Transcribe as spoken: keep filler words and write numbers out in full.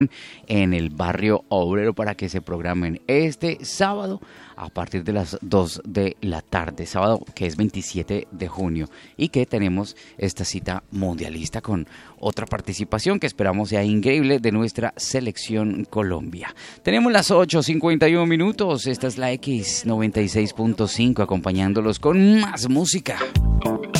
en el barrio obrero para que se programen este sábado a partir de las dos de la tarde, sábado que es veintisiete de junio, y que tenemos esta cita mundialista con otra participación que esperamos sea increíble de nuestra selección Colombia. Tenemos las ocho cincuenta y uno minutos, esta es la X noventa y seis punto cinco acompañándolos con más música.